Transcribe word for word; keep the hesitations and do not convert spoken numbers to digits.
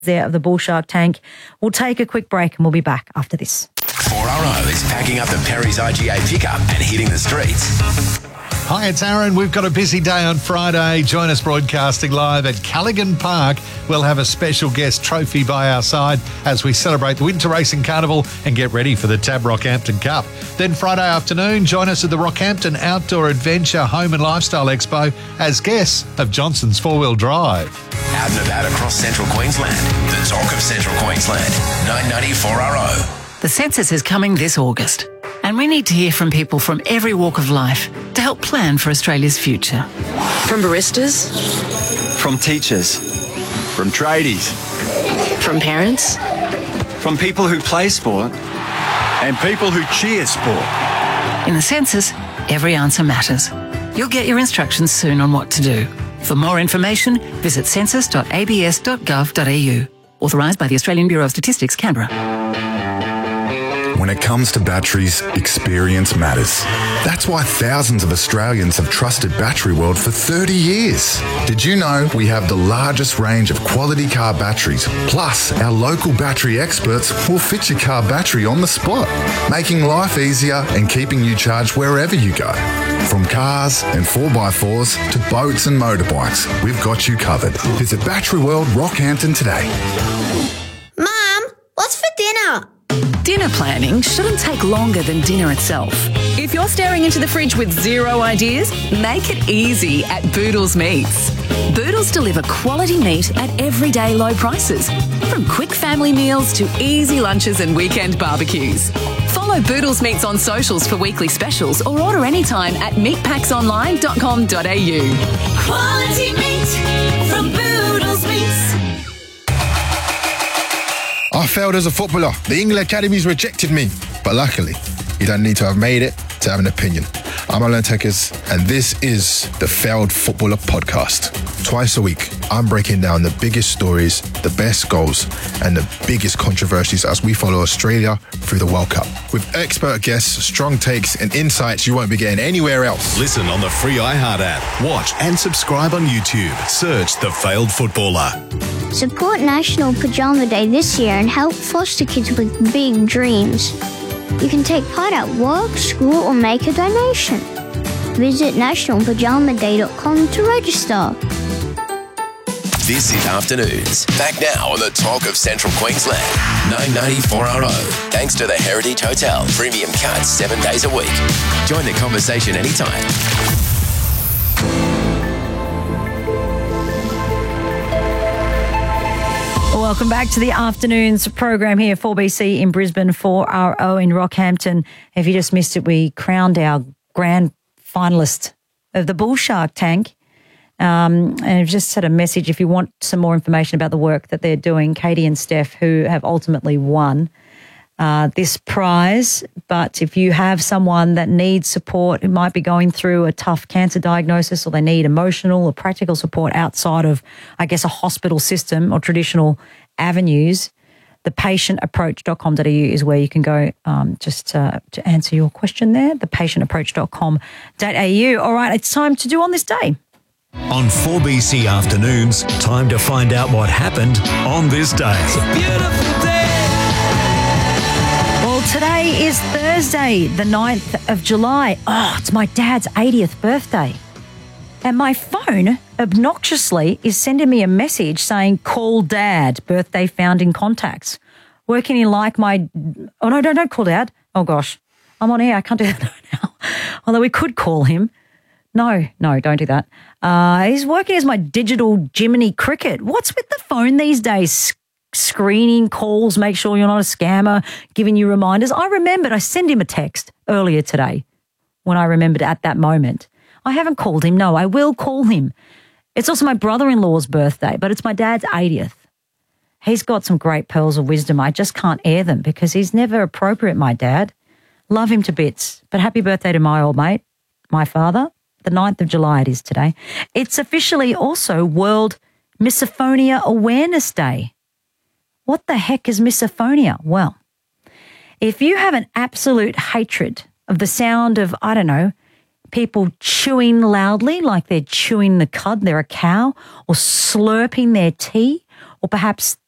there of the Bull Shark Tank. We'll take a quick break and we'll be back after this. four R O is packing up the Perry's I G A pickup and hitting the streets. Hi, it's Aaron. We've got a busy day on Friday. Join us broadcasting live at Callaghan Park. We'll have a special guest trophy by our side as we celebrate the Winter Racing Carnival and get ready for the Tab Rockhampton Cup. Then Friday afternoon, join us at the Rockhampton Outdoor Adventure Home and Lifestyle Expo as guests of Johnson's Four Wheel Drive. Out and about across Central Queensland. The talk of Central Queensland. nine ninety four R O. The census is coming this August, and we need to hear from people from every walk of life to help plan for Australia's future. From baristas, from teachers, from tradies, from parents, from people who play sport, and people who cheer sport. In the census, every answer matters. You'll get your instructions soon on what to do. For more information, visit census dot a b s dot gov dot a u. Authorised by the Australian Bureau of Statistics, Canberra. When it comes to batteries, experience matters. That's why thousands of Australians have trusted Battery World for thirty years. Did you know we have the largest range of quality car batteries? Plus, our local battery experts will fit your car battery on the spot, making life easier and keeping you charged wherever you go. From cars and four by fours to boats and motorbikes, we've got you covered. Visit Battery World Rockhampton today. Mum, what's for dinner? Dinner planning shouldn't take longer than dinner itself. If you're staring into the fridge with zero ideas, make it easy at Boodles Meats. Boodles deliver quality meat at everyday low prices, from quick family meals to easy lunches and weekend barbecues. Follow Boodles Meats on socials for weekly specials or order anytime at meat packs online dot com dot a u. Quality meat from Boodles Meats. I failed as a footballer. The England Academies rejected me. But luckily, you don't need to have made it to have an opinion. I'm Alan Tekers, and this is the Failed Footballer Podcast. Twice a week, I'm breaking down the biggest stories, the best goals, and the biggest controversies as we follow Australia through the World Cup. With expert guests, strong takes, and insights you won't be getting anywhere else. Listen on the free iHeart app. Watch and subscribe on YouTube. Search The Failed Footballer. Support National Pajama Day this year and help foster kids with big dreams. You can take part at work, school, or make a donation. Visit national pajama day dot com to register. This is Afternoons. Back now on the talk of Central Queensland. nine ninety four R O. Thanks to the Heritage Hotel. Premium cuts seven days a week. Join the conversation anytime. Welcome back to the Afternoons program here, four B C in Brisbane, four R O in Rockhampton. If you just missed it, we crowned our grand finalist of the Bull Shark Tank. Um, and I've just had a message if you want some more information about the work that they're doing, Katie and Steph, who have ultimately won uh, this prize. But if you have someone that needs support, who might be going through a tough cancer diagnosis, or they need emotional or practical support outside of, I guess, a hospital system or traditional avenues, the patient approach dot com dot a u is where you can go um, just uh, to answer your question there, the patient approach dot com dot a u. All right, it's time to do On This Day. On four B C Afternoons, time to find out what happened on this day. It's a beautiful day. Well, today is Thursday, the ninth of July. Oh, it's my dad's eightieth birthday. And my phone, obnoxiously, is sending me a message saying, call Dad, birthday found in contacts. Working in like my... Oh, no, don't, don't call Dad. Oh, gosh. I'm on air. I can't do that now. Although we could call him. No, no, don't do that. Uh, he's working as my digital Jiminy Cricket. What's with the phone these days? Screening calls, make sure you're not a scammer, giving you reminders. I remembered. I sent him a text earlier today when I remembered at that moment. I haven't called him. No, I will call him. It's also my brother-in-law's birthday, but it's my dad's eightieth. He's got some great pearls of wisdom. I just can't air them because he's never appropriate, my dad. Love him to bits. But happy birthday to my old mate, my father. The ninth of July it is today. It's officially also World Misophonia Awareness Day. What the heck is misophonia? Well, if you have an absolute hatred of the sound of, I don't know, people chewing loudly like they're chewing the cud, they're a cow, or slurping their tea, or perhaps